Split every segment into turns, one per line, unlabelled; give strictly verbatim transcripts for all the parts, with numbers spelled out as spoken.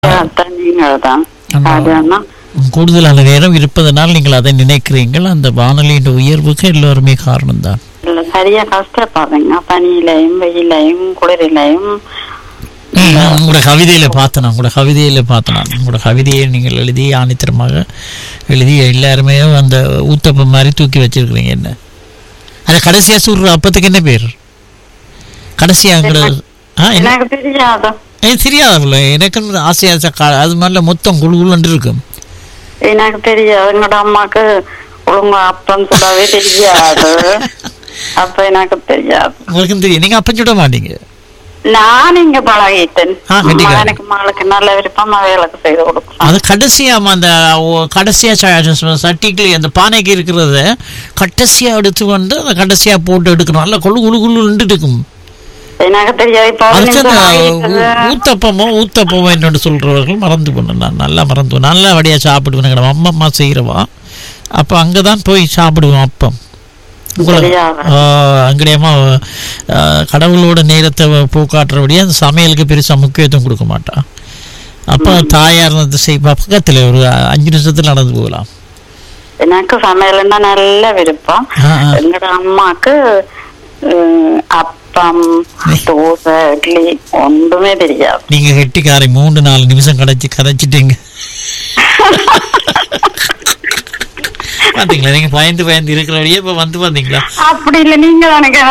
கூடுதலான நேரம் இருப்பதனால் நீங்கள் அதை நினைக்கிறீர்கள். அந்த வானொலியின் உயர்வுக்கு எல்லோருமே காரணம் தான்.
சரியா கஷ்டப்படுறீங்க, பனியிலையும் வெயிலையும் குளிரிலையும்.
உங்களோட கவிதையில பார்த்தேன் உங்களோட கவிதையில பார்த்தேன் உங்களோட கவிதையை நீங்கள் எழுதி ஆணித்தரமாக எழுதி எல்லாருமே அந்த ஊத்தப்பம் மாதிரி தூக்கி வச்சிருக்கிறீங்க. என்ன அது கடைசியா சுடுற அப்பத்துக்கு என்ன பேர்? கடைசியா
எனக்கு தெரியாது.
தெரியாதுல்ல, எனக்கு ஆசையா அது மாதிரில மொத்தம் குழு குழுன்னு இருக்கும்.
எனக்கு தெரியாது, எங்களோட அம்மாக்கு ஒழுங்கா அப்பம் சொல்லவே தெரியாது. அப்ப எனக்கு தெரியாது.
உங்களுக்கு தெரியும், நீங்க அப்பம் சுட மாட்டீங்க.
நான் இங்க பழகிட்டேன். எனக்கு மகளுக்கு நல்ல விருப்பம் வேலைக்கு செய்து கொடுக்கும்.
அது கடைசியா அந்த கடைசியா சட்டிக்கு அந்த பானைக்கு இருக்கிறத கடைசியா எடுத்து வந்து அந்த கடைசியா போட்டு எடுக்கணும். நல்ல கொழு குழு குழு இருக்கும்.
எனக்கு தெரியாது.
ஊத்தப்பமோ ஊத்தப்பமோ என்னோட சொல்றவர்கள் மறந்து போனேன். நான் நல்லா மறந்து போனேன். நல்லா வடியா சாப்பிடுவேன். அம்மா அம்மா செய்யறவா அப்ப அங்கதான் போய் சாப்பிடுவோம் அப்பம். அங்கடியமா கடவுளோட நேரத்தை போக்காட்டுறபடியே அந்த சமையலுக்கு பெருசா முக்கியத்துவம் கொடுக்க மாட்டான். அப்ப தாயார் பக்கத்துல ஒரு அஞ்சு நிமிஷத்துல நடந்து போகலாம்.
எனக்கு சமையல்னா நல்ல விருப்பம். எங்களோட அம்மாக்கு அப்பம் தோசை இட்லி ஒன்றுமே தெரியாது.
நீங்க கெட்டிக்காரை மூன்று நாலு நிமிஷம் கடைச்சி கதைச்சிட்டீங்க. பாத்தீங்களா, நீங்க பயந்து பயந்து இருக்கிறபடியே இப்ப வந்து பாத்தீங்களா.
அப்படி இல்ல, நீங்க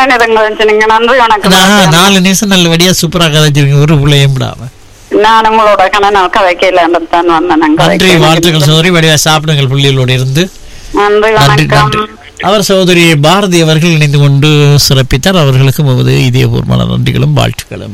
நாலு நிமிஷம் நல்லபடியா சூப்பரா கதைச்சிருக்கீங்க. ஒரு பிள்ளையும் விடாம.
நான் உங்களோட கணவன் கதைக்கல தான் வந்தேன்.
நன்றி, வாழ்த்துக்கள் சகோதரி. வடிவா சாப்பிடுங்கள் பிள்ளைகளோட இருந்து.
நன்றி, வணக்கம்.
அவர் சகோதரி பாரதி அவர்கள் இணைந்து கொண்டு சிறப்பித்தார். அவர்களுக்கு முகது இதயபூர்வமான நன்றிகளும் வாழ்த்துக்களும்.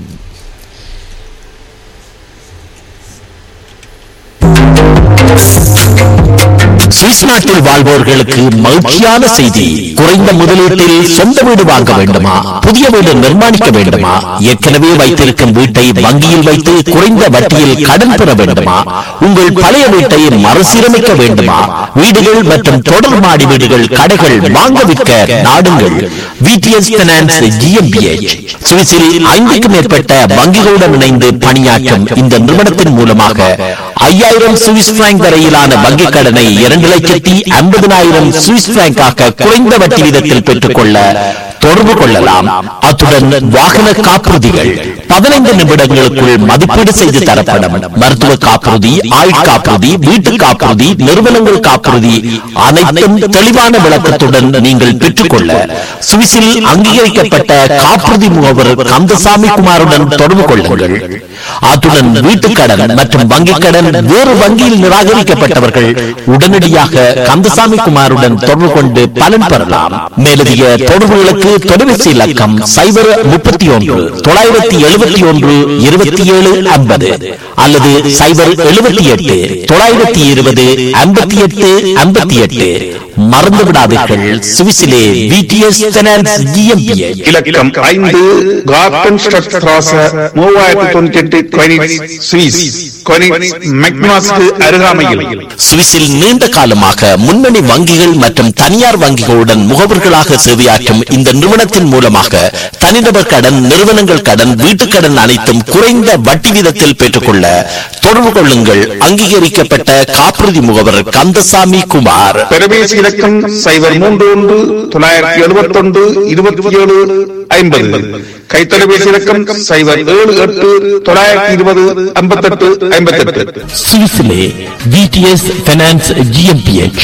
சுவிஸ் நாட்டில் வாழ்வோர்களுக்கு மகிழ்ச்சியான செய்தி. குறைந்த முதலீட்டில் சொந்த வீடு வாங்க வேண்டுமா? புதிய வீடு நிர்மாணிக்க வேண்டுமா? ஏற்கனவே வைத்திருக்கும் வீட்டை வங்கியில் வைத்து குறைந்த வட்டியில் கடன் பெற வேண்டுமா? உங்கள் பழைய வீட்டை மறுசீரமைக்க வேண்டுமா? வீடுகள் மற்றும் தொடர் மாடி வீடுகள், கடைகள் வாங்க விற்க நாடுங்கள் விடிஎஸ் பைனான்ஸ் ஜிஎம்பிஎச். சுவிஸில் ஐந்துக்கும் மேற்பட்ட வங்கிகளுடன் இணைந்து பணியாற்றும் இந்த நிறுவனத்தின் மூலமாக ஐயாயிரம் சுவிஸ் பிராங்க் வரையிலான வங்கிக் கடனை இரண்டு லட்சத்தி ஐம்பதினாயிரம் சுவிஸ் பிராங்காக குறைந்த வட்டி வீதத்தில் பெற்றுக் கொள்ள தொடர்பு கொள்ளலாம். அத்துடன் வாகன காப்புறுதிகள் பதினைந்து நிமிடங்களுக்குள் மதிப்பீடு செய்து தரப்படும். மருத்துவ காப்புறுதி, ஆயுட்காப்புறுதி, வீட்டு காப்புறுதி, நிறுவனங்கள் காப்புறுதி அனைத்தும் தெளிவான விளக்கத்துடன் நீங்கள் பெற்றுக்கொள்ள சுவிஸில் அங்கீகரிக்கப்பட்ட காப்புறுதி முகவர் கந்தசாமி குமாருடன் தொடர்பு கொள்ளுங்கள். அத்துடன் வீட்டுக் கடன் மற்றும் வங்கிக் கடன் வேறு வங்கியில் நிராகரிக்கப்பட்டவர்கள் உடனடியாக கந்தசாமி குமாருடன் தொடர்பு கொண்டு பலன் பெறலாம். மேலதிக தொடர்புகளுக்கு தொலைபேசி இலக்கம் சைபர் முப்பத்தி ஒன்று தொள்ளாயிரத்தி எழுபத்தி ஒன்று இருபத்தி ஏழு ஐம்பது அல்லது சைபர் எழுபத்தி எட்டு தொள்ளாயிரத்தி இருபது ஐம்பத்தி எட்டு ஐம்பத்தி எட்டு. மறந்து விடாதீர்கள், சுவிஸிலே விடிஎஸ் பைனான்ஸ் ஜிஎம்பிஎச்.
இலக்கம் ஐந்து கார்டன் ஸ்ட்ராஸ மூவாயிரத்தி தொண்ணூற்றி எட்டு கொனிட்ஸ் சுவிஸ். கொனிட்ஸ் மெக்னாஸ்க்கு அருகாமையில்.
சுவிஸில் நீண்ட காலமாக முன்னணி வங்கிகள் மற்றும் தனியார் வங்கிகளுடன் முகவர்களாக சேவையாற்றும் இந்த நிறுவனத்தின் மூலமாக தனிநபர் கடன், நிறுவனங்கள் கடன், வீட்டுக் கடன் அனைத்தும் குறைந்த வட்டி வீதத்தில் பெற்றுக்கொள்ள தொடர்பு கொள்ளுங்கள். அங்கீகரிக்கப்பட்ட காப்புறுதி முகவர் கந்தசாமி குமார்.
தொலைபேசி இலக்கம் சைபர் மூன்று ஒன்று தொள்ளாயிரத்தி எழுபத்தி ஒன்று இருபத்தி ஏழு ஐம்பது. கைத்தொலைபேசி இலக்கம் சைபர் ஏழு எட்டு தொள்ளாயிரத்தி இருபது ஐம்பத்தி எட்டு ஐம்பத்தி எட்டு.
சுவிஸிலே விடிஎஸ் பைனான்ஸ் ஜிஎம்பிஎச்.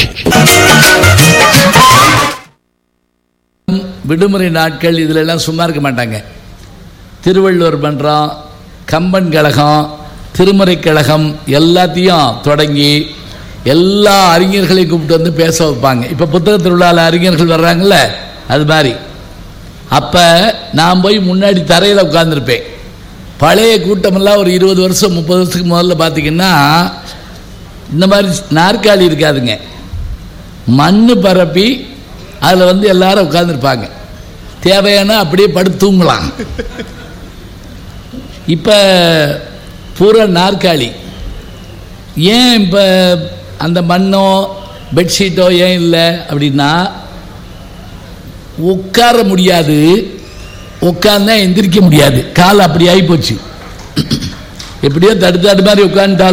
விடுமுறை நாட்கள் இதுல எல்லாம் சும்மா இருக்க மாட்டாங்க. திருவள்ளுவர் மன்றம், கம்பன் கழகம், திருமறை கழகம் எல்லாத்தையும் தொடங்கி எல்லா அறிஞர்களையும் கூப்பிட்டு வந்து பேச வைப்பாங்க. இப்போ புத்தக திருவிழாவில் அறிஞர்கள் வர்றாங்கல்ல, அது மாதிரி. அப்போ நான் போய் முன்னாடி தரையில் உட்காந்துருப்பேன். பழைய கூட்டமெல்லாம் ஒரு இருபது வருஷம் முப்பது வருஷத்துக்கு முதல்ல பார்த்தீங்கன்னா இந்த மாதிரி நாற்காலி இருக்காதுங்க, மண் பரப்பி அதில் வந்து எல்லாரும் உட்காந்துருப்பாங்க. தேவையான அப்படியே படுத்து தூங்கலாம். இப்போ பூரா நாற்காலி. ஏன் இப்போ அந்த மண்ணோ பெட்ஷீட்டோ ஏன் இல்லை அப்படின்னா, உட்கார முடியாது, உட்கார்ந்தா எந்திரிக்க முடியாது, கால் அப்படி ஆகி போச்சு. எப்படியோ தடுத்தாடு மாதிரி உட்காந்துட்டாலும்